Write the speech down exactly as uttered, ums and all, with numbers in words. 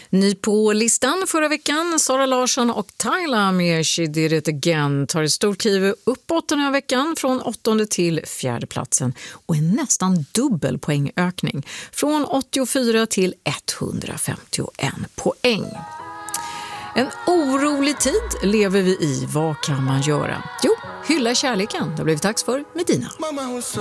Ny på listan förra veckan, Sara Larsson och Tyla med She Did It Again tar ett stort kliv uppåt den här veckan från åttonde till fjärde platsen och en nästan dubbel poängökning från åttiofyra till etthundrafemtioen poäng. En orolig tid lever vi i, vad kan man göra? Jo, hylla kärleken, det har blivit dags för Medina.